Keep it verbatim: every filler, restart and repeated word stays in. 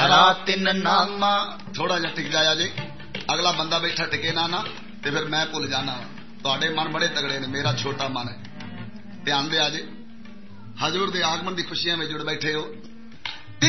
हरा तिन नामा। थोड़ा जा टिक जाया जी, अगला बंदा बैठा टिके ना ना ते फिर मैं भुल जाना वा। तुहाडे मन बड़े तगड़े ने, मेरा छोटा मन है। ध्यान दिया जी, हजूर दे आगमन की खुशियां में जुड़ बैठे हो।